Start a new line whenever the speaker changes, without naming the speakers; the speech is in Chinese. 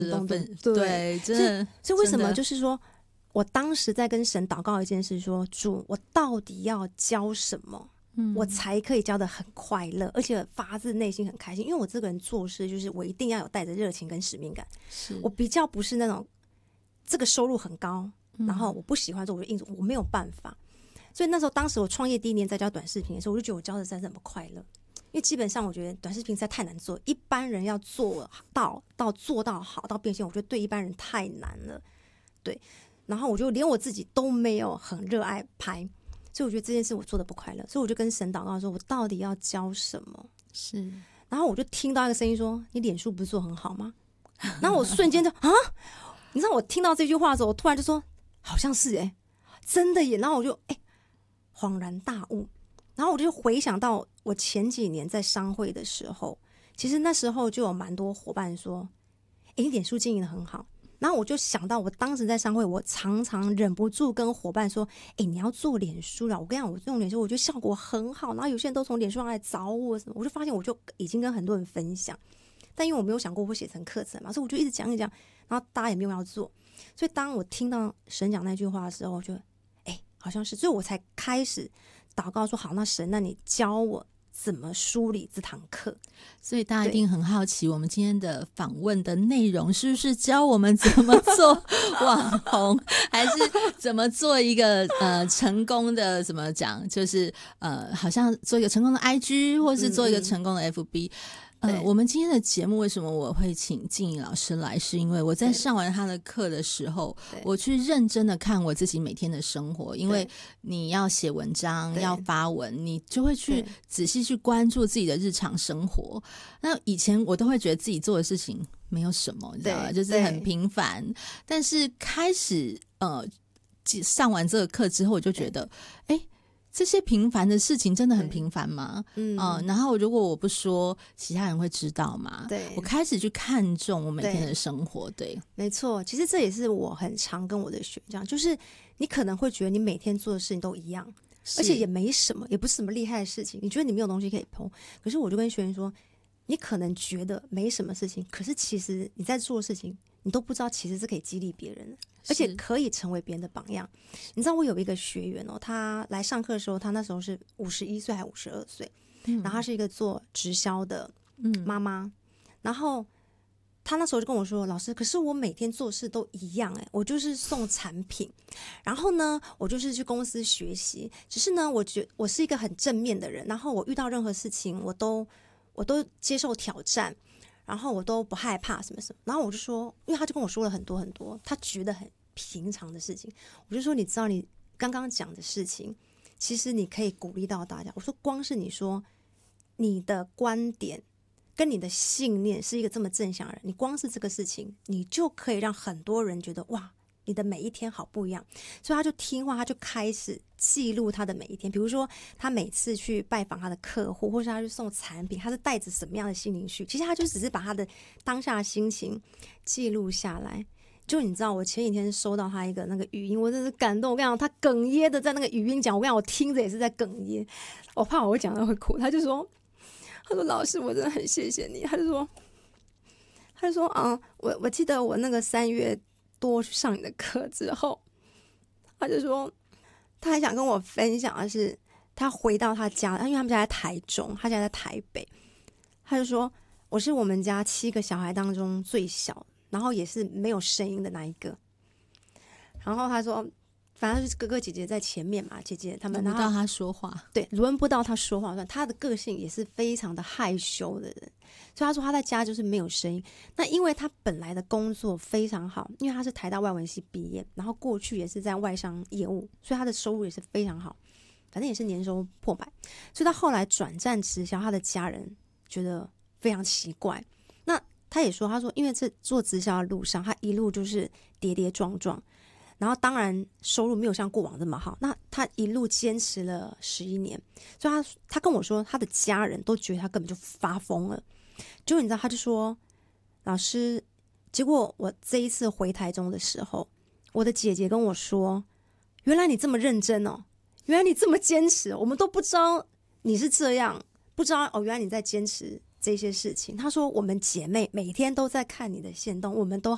对，真的。
所以为什么就是说我当时在跟神祷告一件事说，主，我到底要教什么，我才可以教得很快乐，而且发自内心很开心。因为我这个人做事就是我一定要有带着热情跟使命感，我比较不是那种这个收入很高，然后我不喜欢做我就硬做，我没有办法。所以那时候当时我创业第一年在教短视频的时候，我就觉得我教的实在是很不快乐，因为基本上我觉得短视频实在太难做，一般人要做到做到好到变现，我觉得对一般人太难了。对，然后我就连我自己都没有很热爱拍，所以我觉得这件事我做的不快乐，所以我就跟神祷告说，我到底要教什么？
是，
然后我就听到一个声音说，你脸书不是做很好吗？然后我瞬间就啊，你知道我听到这句话的时候，我突然就说好像是真的耶。然后我就恍然大悟，然后我就回想到我前几年在商会的时候，其实那时候就有蛮多伙伴说，你脸书经营的很好。然后我就想到我当时在商会，我常常忍不住跟伙伴说，你要做脸书了，我跟你讲，我用脸书我觉得效果很好，然后有些人都从脸书上来找我什么，我就发现我就已经跟很多人分享，但因为我没有想过会写成课程嘛，所以我就一直讲，然后大家也没有要做。所以当我听到神讲那句话的时候，我就好像是，所以我才开始祷告说，好，那神，那你教我怎么梳理这堂课。
所以大家一定很好奇，我们今天的访问的内容是不是教我们怎么做网红，还是怎么做一个成功的，怎么讲，就是好像做一个成功的 IG 或是做一个成功的 FB。我们今天的节目为什么我会请静怡老师来，是因为我在上完他的课的时候，我去认真的看我自己每天的生活，因为你要写文章要发文，你就会去仔细去关注自己的日常生活。那以前我都会觉得自己做的事情没有什么，你知道吗？就是很平凡，但是开始上完这个课之后，我就觉得这些平凡的事情真的很平凡吗？然后如果我不说，其他人会知道吗？对，我开始去看重我每天的生活。对，
没错，其实这也是我很常跟我的学员讲，就是你可能会觉得你每天做的事情都一样，而且也没什么，也不是什么厉害的事情，你觉得你没有东西可以碰。可是我就跟学员说，你可能觉得没什么事情，可是其实你在做的事情你都不知道，其实是可以激励别人的，而且可以成为别人的榜样。你知道我有一个学员他来上课的时候，他那时候是51岁还52岁，然后他是一个做直销的妈妈，然后他那时候就跟我说，老师，可是我每天做事都一样我就是送产品，然后呢我就是去公司学习，只是呢我觉得我是一个很正面的人，然后我遇到任何事情我都接受挑战，然后我都不害怕什么什么。然后我就说，因为他就跟我说了很多很多他觉得很平常的事情，我就说，你知道你刚刚讲的事情其实你可以鼓励到大家。我说光是你说你的观点跟你的信念是一个这么正向的人，你光是这个事情你就可以让很多人觉得哇，你的每一天好不一样。所以他就听话，他就开始记录他的每一天，比如说他每次去拜访他的客户，或是他去送产品，他是带着什么样的心情去，其实他就只是把他的当下的心情记录下来。就你知道我前几天收到他一个那个语音，我真是感动。我跟你讲，他哽咽的在那个语音讲，我跟你讲，我听着也是在哽咽，我怕我讲到会哭。他说老师我真的很谢谢你。他就说我记得我那个3月多去上你的课之后，他就说他还想跟我分享的是，他回到他家，因为他们家在台中，他家在台北，他就说我是我们家7个小孩当中最小，然后也是没有声音的那一个。然后他说反正就是哥哥姐姐在前面嘛，姐姐他们
轮不到他说话，
对，轮不到他说话。他的个性也是非常的害羞的人，所以他说他在家就是没有声音。那因为他本来的工作非常好，因为他是台大外文系毕业，然后过去也是在外商业务，所以他的收入也是非常好，反正也是年收破百。所以他后来转战直销，他的家人觉得非常奇怪。那他也说，他说因为这做直销的路上，他一路就是跌跌撞撞，然后当然收入没有像过往这么好，那他一路坚持了11年，所以他跟我说，他的家人都觉得他根本就发疯了。结果你知道，他就说，老师，结果我这一次回台中的时候，我的姐姐跟我说，原来你这么认真哦，原来你这么坚持，我们都不知道你是这样，不知道原来你在坚持这些事情。他说我们姐妹每天都在看你的限动，我们都